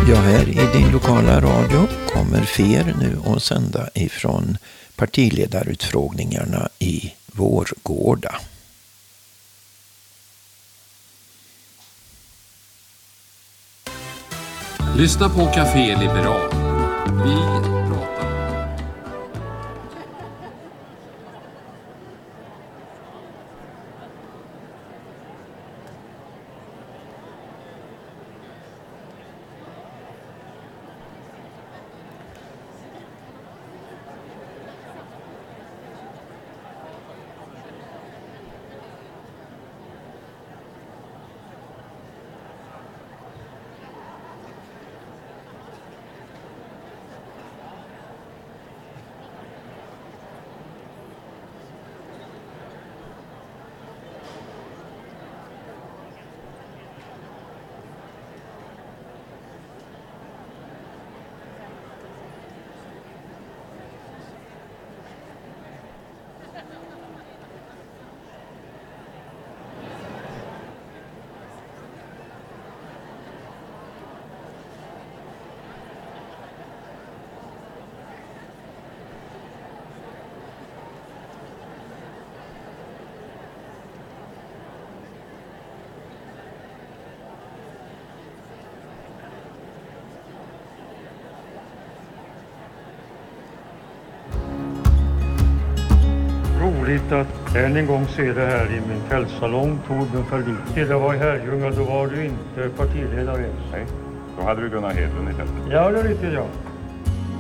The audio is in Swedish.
Ja, här i din lokala radio kommer FER nu att sända ifrån partiledarutfrågningarna i Vårgårda. Lyssna på Café Liberal. Vi pratar. Roligt att än en gång se det här i min kvällssalong, Torbjörn Fälldin. Det var i Herrljunga, då var du inte partiledare ens. Nej, då hade du Gunnar Hedlund istället. Ja, det är riktigt, ja.